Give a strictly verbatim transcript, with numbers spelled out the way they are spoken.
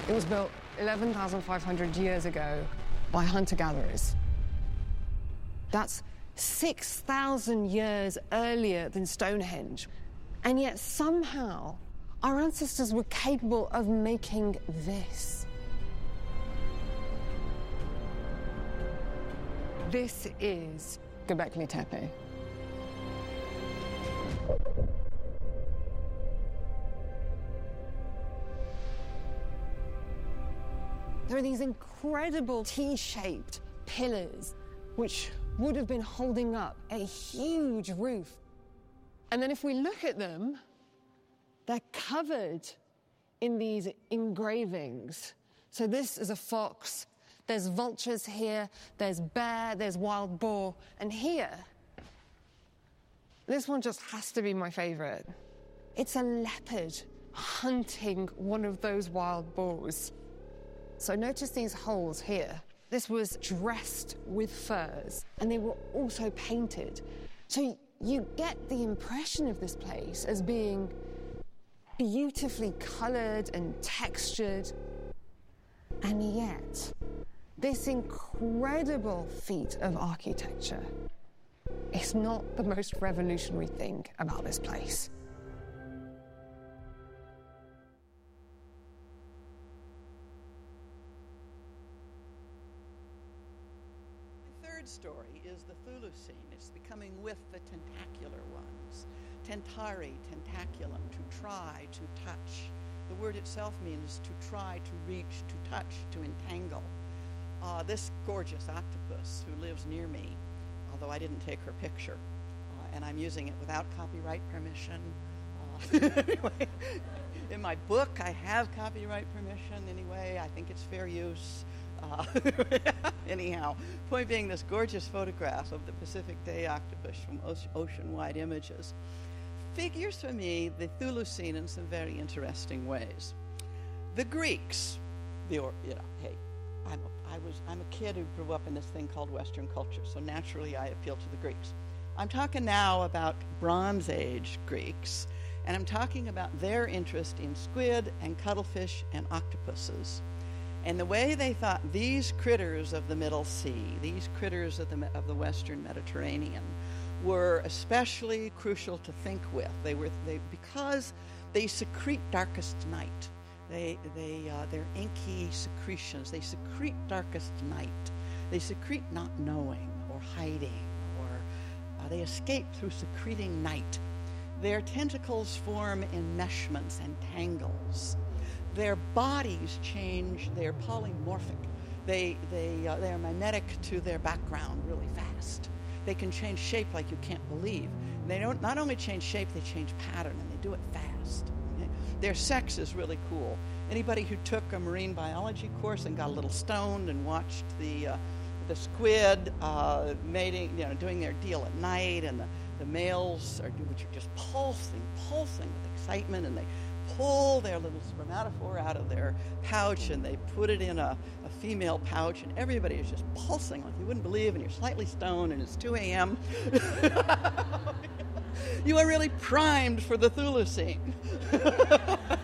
It was built eleven thousand five hundred years ago by hunter-gatherers. That's six thousand years earlier than Stonehenge. And yet somehow our ancestors were capable of making this. This is Göbekli Tepe. There are these incredible T-shaped pillars which would have been holding up a huge roof. And then if we look at them, they're covered in these engravings. So this is a fox, there's vultures here, there's bear, there's wild boar, and here, this one just has to be my favorite. It's a leopard hunting one of those wild boars. So notice these holes here. This was dressed with furs, and they were also painted. So you get the impression of this place as being beautifully colored and textured. And yet, this incredible feat of architecture is not the most revolutionary thing about this place. Story is the Thulucene. It's the coming with the tentacular ones. Tentari, tentaculum, to try, to touch. The word itself means to try, to reach, to touch, to entangle. Uh, this gorgeous octopus who lives near me, although I didn't take her picture, uh, and I'm using it without copyright permission. Uh, anyway, in my book, I have copyright permission anyway. I think it's fair use. Uh, anyhow, point being, this gorgeous photograph of the Pacific Day octopus from Ocean Wide Images figures for me the Thulucene in some very interesting ways. The Greeks, the or, you know, hey, I'm a, I was I'm a kid who grew up in this thing called Western culture, so naturally I appeal to the Greeks. I'm talking now about Bronze Age Greeks, and I'm talking about their interest in squid and cuttlefish and octopuses. And the way they thought these critters of the Middle Sea, these critters of the of the Western Mediterranean, were especially crucial to think with. They were they because they secrete darkest night. They they uh, they're inky secretions. They secrete darkest night. They secrete not knowing or hiding, or uh, they escape through secreting night. Their tentacles form enmeshments and tangles. Their bodies change, they're polymorphic. They, they, uh, they are mimetic to their background really fast. They can change shape like you can't believe. They don't not only change shape, they change pattern, and they do it fast. Okay? Their sex is really cool. Anybody who took a marine biology course and got a little stoned and watched the, uh, the squid uh, mating, you know, doing their deal at night, and the, the males are, which are just pulsing, pulsing with excitement, and they pull their little spermatophore out of their pouch and they put it in a, a female pouch, and everybody is just pulsing like you wouldn't believe, and you're slightly stoned and it's two a.m. You are really primed for the Thulucene.